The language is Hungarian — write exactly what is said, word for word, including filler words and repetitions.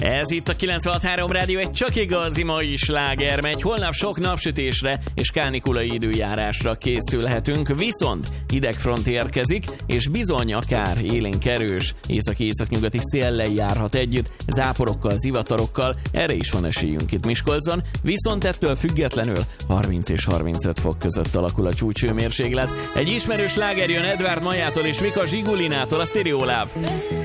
Ez itt a kilencvenhat három Rádió, egy csak igazi mai sláger megy. Holnap sok napsütésre és kánikulai időjárásra készülhetünk, viszont hidegfront érkezik, és bizony akár élénk erős északi-északnyugati széllel járhat együtt, záporokkal, zivatarokkal, erre is van esélyünk itt Miskolcon, viszont ettől függetlenül harminc és harmincöt fok között alakul a csúcshőmérséklet. Egy ismerős sláger jön Edvard Majától és Mika Zsigulinától, a Stereo Love.